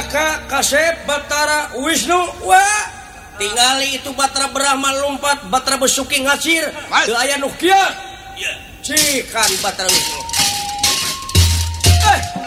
Raka Kasep Batara Wisnu. Wah, tinggali itu Batra Brahma lompat, Batra Besuki ngacir, teu aya nu kieu. Cikan Batra Wisnu.